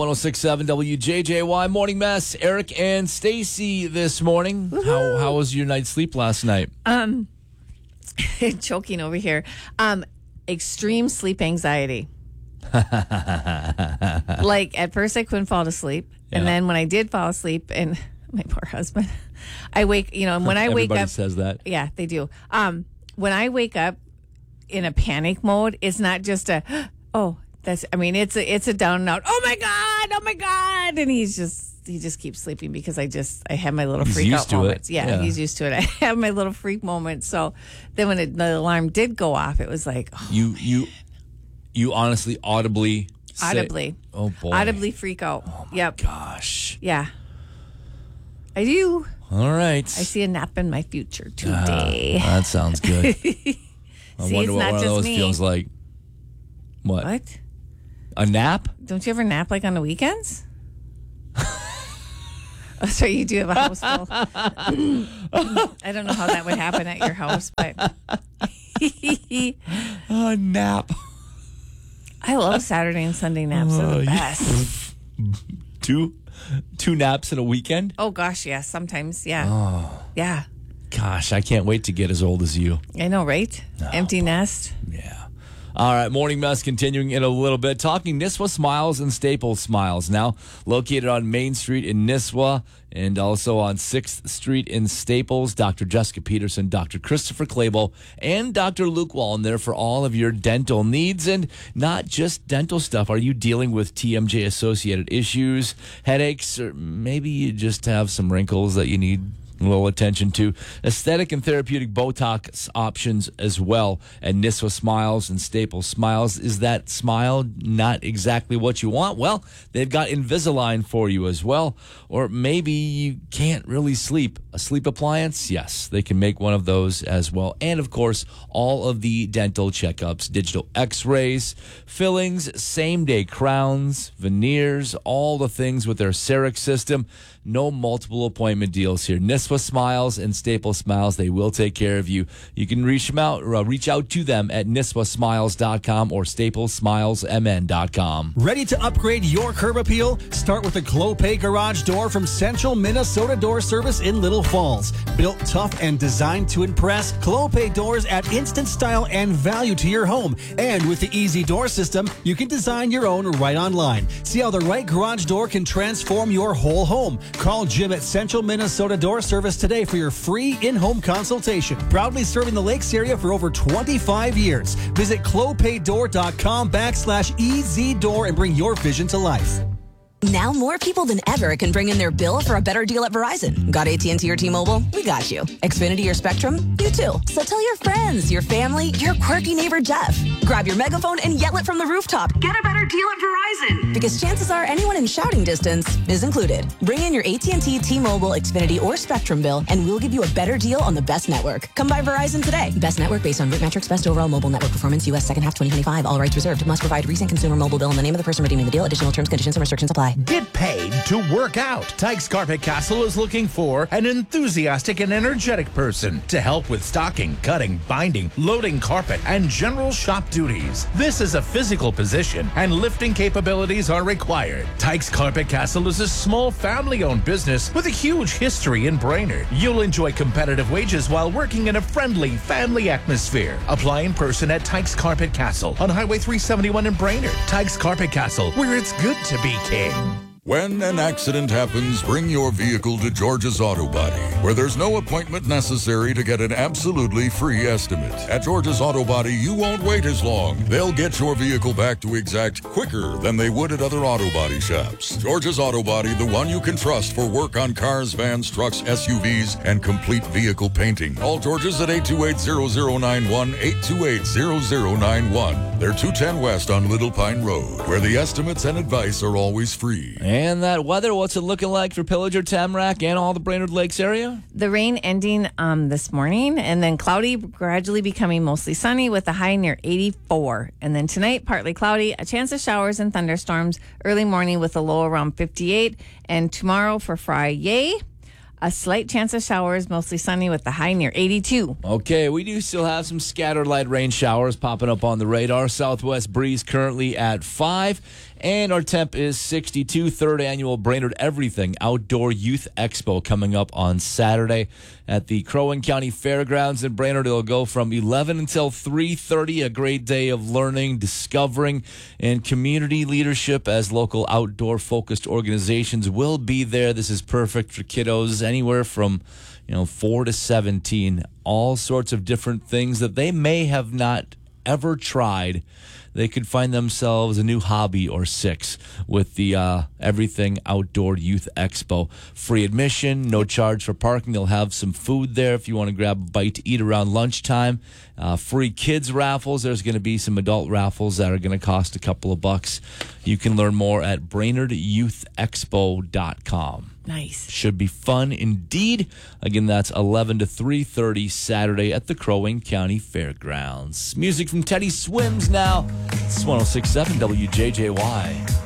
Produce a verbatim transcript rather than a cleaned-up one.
one oh six point seven W J J Y Morning Mess. Eric and Stacy this morning. How how was your night's sleep last night? Um, choking over here. Um, extreme sleep anxiety. Like at first I couldn't fall to sleep, yeah. And then when I did fall asleep, and my poor husband, I wake. You know, and when I wake up, everybody says that. Yeah, they do. Um, when I wake up in a panic mode, it's not just a oh. That's, I mean, it's a, it's a down and out. Oh my God. Oh my God. And he's just, he just keeps sleeping because I just, I have my little he's freak used out to moments. It. Yeah, yeah, he's used to it. I have my little freak moments. So then when it, the alarm did go off, it was like, oh, you, you, you honestly audibly, audibly, say, oh boy, audibly freak out. Oh my yep. gosh. Yeah. I do. All right. I see a nap in my future today. Uh, that sounds good. I see, wonder it's what not one of just those me. feels like. What? What? A nap? Don't you ever nap like on the weekends? Oh, sorry, you do have a house full. I don't know how that would happen at your house, but a nap. I love Saturday and Sunday naps. They're the best. two, two naps in a weekend? Oh gosh, yeah. Sometimes, yeah, Oh, yeah. gosh, I can't wait to get as old as you. I know, right? Oh, Empty nest. Yeah. All right, Morning Mess continuing in a little bit. Talking Nisswa Smiles and Staples Smiles now. Located on Main Street in Nisswa and also on sixth Street in Staples. Doctor Jessica Peterson, Doctor Christopher Clable, and Doctor Luke Wallen there for all of your dental needs. And not just dental stuff. Are you dealing with T M J-associated issues, headaches, or maybe you just have some wrinkles that you need a little attention to? Aesthetic and therapeutic Botox options as well at Nisswa Smiles and Staples Smiles. Is that smile not exactly what you want? Well, they've got Invisalign for you as well. Or maybe you can't really sleep. A sleep appliance? Yes, they can make one of those as well. And of course, all of the dental checkups, digital x-rays, fillings, same-day crowns, veneers, all the things with their CEREC system. No multiple appointment deals here. Nisswa Smiles and Staples Smiles, they will take care of you. You can reach them out or uh, reach out to them at nisswa smiles dot com or staples smiles m n dot com. Ready to upgrade your curb appeal? Start with the Clopay Garage Door from Central Minnesota Door Service in Little Falls. Built tough and designed to impress, Clopay doors add instant style and value to your home. And with the Easy Door system, you can design your own right online. See how the right garage door can transform your whole home. Call Jim at Central Minnesota Door Service today for your free in-home consultation. Proudly serving the Lakes area for over twenty-five years. Visit clopaydoor.com backslash EZDoor and bring your vision to life. Now more people than ever can bring in their bill for a better deal at Verizon. Got A T and T or T-Mobile? We got you. Xfinity or Spectrum? You too. So tell your friends, your family, your quirky neighbor Jeff. Grab your megaphone and yell it from the rooftop. Get a better deal at Verizon. Because chances are anyone in shouting distance is included. Bring in your A T and T, T-Mobile, Xfinity, or Spectrum bill, and we'll give you a better deal on the best network. Come by Verizon today. Best network based on root metrics, best overall mobile network performance, U S second half twenty twenty-five. All rights reserved. Must provide recent consumer mobile bill and the name of the person redeeming the deal. Additional terms, conditions, and restrictions apply. Get paid to work out. Tykes Carpet Castle is looking for an enthusiastic and energetic person to help with stocking, cutting, binding, loading carpet, and general shop duties. This is a physical position, and lifting capabilities are required. Tykes Carpet Castle is a small family-owned business with a huge history in Brainerd. You'll enjoy competitive wages while working in a friendly family atmosphere. Apply in person at Tykes Carpet Castle on Highway three seventy-one in Brainerd. Tykes Carpet Castle, where it's good to be king. When an accident happens, bring your vehicle to George's Auto Body, where there's no appointment necessary to get an absolutely free estimate. At George's Auto Body, you won't wait as long. They'll get your vehicle back to exact quicker than they would at other auto body shops. George's Auto Body, the one you can trust for work on cars, vans, trucks, S U Vs, and complete vehicle painting. Call George's at eight two eight, zero zero nine one, eight two eight, zero zero nine one. They're two ten West on Little Pine Road, where the estimates and advice are always free. And that weather, what's it looking like for Pillager, Tamarack, and all the Brainerd Lakes area? The rain ending um, this morning, and then cloudy, gradually becoming mostly sunny with a high near eighty-four. And then tonight, partly cloudy, a chance of showers and thunderstorms early morning with a low around fifty-eight. And tomorrow for Friday, a slight chance of showers, mostly sunny with the high near eighty-two. Okay, we do still have some scattered light rain showers popping up on the radar. Southwest breeze currently at five. And our temp is sixty-two. Third annual Brainerd Everything Outdoor Youth Expo coming up on Saturday at the Crow Wing County Fairgrounds in Brainerd. It'll go from eleven until three thirty. A great day of learning, discovering, and community leadership as local outdoor-focused organizations will be there. This is perfect for kiddos anywhere from you know four to seventeen. All sorts of different things that they may have not ever tried. They could find themselves a new hobby or six with the uh, Everything Outdoor Youth Expo. Free admission, no charge for parking. They'll have some food there if you want to grab a bite to eat around lunchtime. Uh, free kids raffles. There's going to be some adult raffles that are going to cost a couple of bucks. You can learn more at brainerd youth expo dot com. Nice. Should be fun indeed. Again, that's eleven to three thirty Saturday at the Crow Wing County Fairgrounds. Music from Teddy Swims now. It's one oh six point seven W J J Y.